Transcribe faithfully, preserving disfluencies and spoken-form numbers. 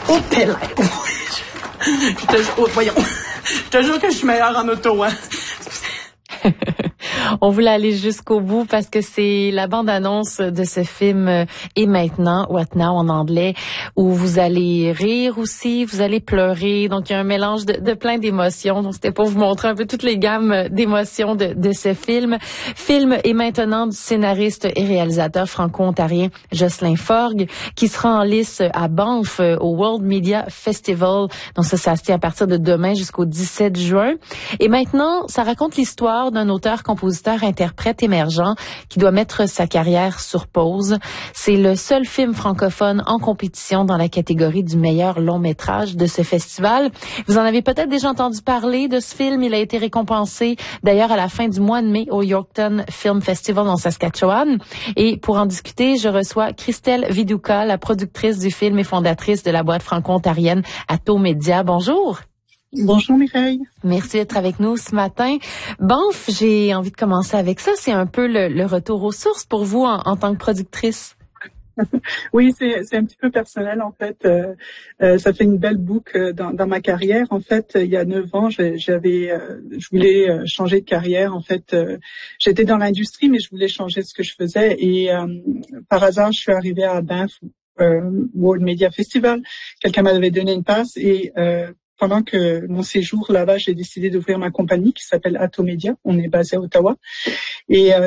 Oh, pelle! Je te jure, oh, voyons. Je te jure que je suis meilleure en auto, hein. On voulait aller jusqu'au bout parce que c'est la bande-annonce de ce film euh, Et maintenant, What Now en anglais, où vous allez rire aussi, vous allez pleurer. Donc, il y a un mélange de, de plein d'émotions. Donc, c'était pour vous montrer un peu toutes les gammes d'émotions de, de ce film. Film Et maintenant du scénariste et réalisateur franco-ontarien Jocelyn Forgue, qui sera en lice à Banff au World Media Festival. Donc, ça, ça se tient à partir de demain jusqu'au dix-sept juin. Et maintenant, ça raconte l'histoire d'un auteur-compositeur interprète émergent qui doit mettre sa carrière sur pause. C'est le seul film francophone en compétition dans la catégorie du meilleur long métrage de ce festival. Vous en avez peut-être déjà entendu parler de ce film. Il a été récompensé d'ailleurs à la fin du mois de mai au Yorkton Film Festival en Saskatchewan. Et pour en discuter, je reçois Christelle Viduka, la productrice du film et fondatrice de la boîte franco-ontarienne Atto Media. Bonjour. Bonjour Mireille. Merci d'être avec nous ce matin. Banff, j'ai envie de commencer avec ça. C'est un peu le, le retour aux sources pour vous en, en tant que productrice. Oui, c'est, c'est un petit peu personnel en fait. Euh, euh, ça fait une belle boucle dans, dans ma carrière. En fait, il y a neuf ans, j'avais, euh, je voulais changer de carrière. En fait, euh, j'étais dans l'industrie, mais je voulais changer ce que je faisais. Et euh, par hasard, je suis arrivée à Banff euh, World Media Festival. Quelqu'un m'avait donné une passe et euh, pendant que mon séjour là-bas, j'ai décidé d'ouvrir ma compagnie qui s'appelle Atto Media. On est basé à Ottawa. Et euh,